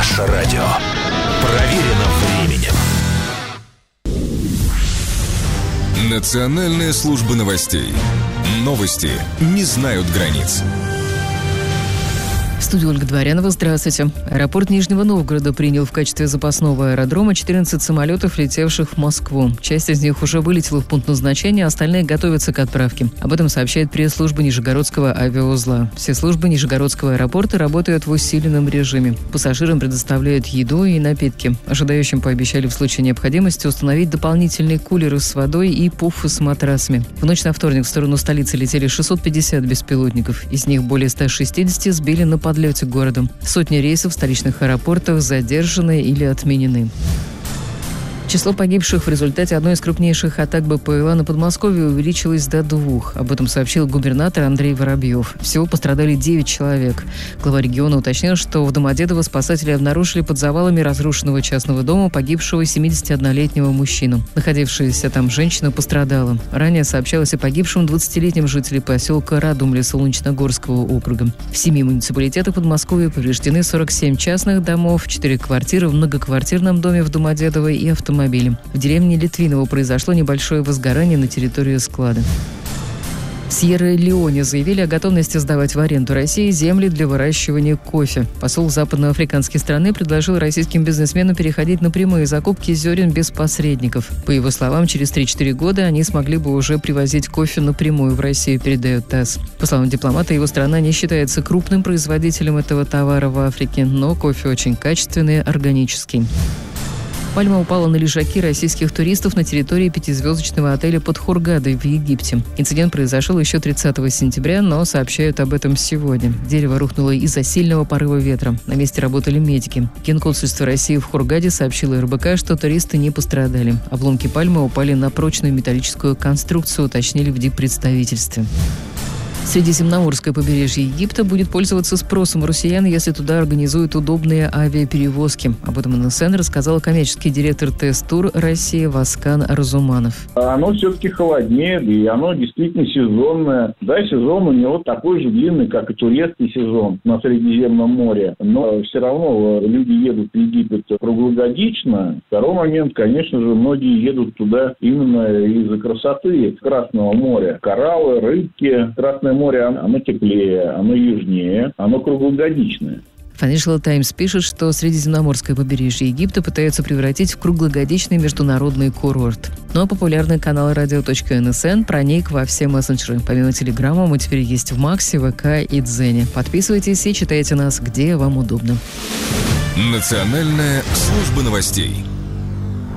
Наше радио. Проверено временем. Национальная служба новостей. Новости не знают границ. В студии Ольга Дворянова. Здравствуйте. Аэропорт Нижнего Новгорода принял в качестве запасного аэродрома 14 самолетов, летевших в Москву. Часть из них уже вылетела в пункт назначения, остальные готовятся к отправке. Об этом сообщает пресс-служба Нижегородского авиаузла. Все службы Нижегородского аэропорта работают в усиленном режиме. Пассажирам предоставляют еду и напитки. Ожидающим пообещали в случае необходимости установить дополнительные кулеры с водой и пуфы с матрасами. В ночь на вторник в сторону столицы летели 650 беспилотников. Из них более 160 сбили на подлете к городу. Сотни рейсов в столичных аэропортах задержаны или отменены. Число погибших в результате одной из крупнейших атак БПЛА на Подмосковье увеличилось до 2. Об этом сообщил губернатор Андрей Воробьев. Всего пострадали 9 человек. Глава региона уточнил, что в Домодедово спасатели обнаружили под завалами разрушенного частного дома погибшего 71-летнего мужчину. Находившаяся там женщина пострадала. Ранее сообщалось о погибшем 20-летнем жителе поселка Радумля Солнечногорского округа. В 7 муниципалитетах Подмосковья повреждены 47 частных домов, 4 квартиры в многоквартирном доме в Домодедово и автомобили. В деревне Литвиново произошло небольшое возгорание на территории склада. В Сьерра-Леоне заявили о готовности сдавать в аренду России земли для выращивания кофе. Посол западноафриканской страны предложил российским бизнесменам переходить на прямые закупки зерен без посредников. По его словам, через 3-4 года они смогли бы уже привозить кофе напрямую в Россию, передает ТАСС. По словам дипломата, его страна не считается крупным производителем этого товара в Африке, но кофе очень качественный, органический. Пальма упала на лежаки российских туристов на территории 5-звездочного отеля под Хургадой в Египте. Инцидент произошел еще 30 сентября, но сообщают об этом сегодня. Дерево рухнуло из-за сильного порыва ветра. На месте работали медики. Генконсульство России в Хургаде сообщило РБК, что туристы не пострадали. Обломки пальмы упали на прочную металлическую конструкцию, уточнили в диппредставительстве. Средиземноморское побережье Египта будет пользоваться спросом у россиян, если туда организуют удобные авиаперевозки. Об этом НСН рассказал коммерческий директор ТС Тур России Васкан Разуманов. Оно все-таки холоднее, и оно действительно сезонное. Да, сезон у него такой же длинный, как и турецкий сезон на Средиземном море. Но все равно люди едут в Египет круглогодично. Второй момент, конечно же, многие едут туда именно из-за красоты Красного моря. Кораллы, рыбки. Красное море, оно теплее, оно южнее, оно круглогодичное. Financial Times пишет, что Средиземноморское побережье Египта пытаются превратить в круглогодичный международный курорт. Но популярный канал radio.nsn проник во все мессенджеры. Помимо Телеграма мы теперь есть в Максе, ВК и Дзене. Подписывайтесь и читайте нас, где вам удобно. Национальная служба новостей.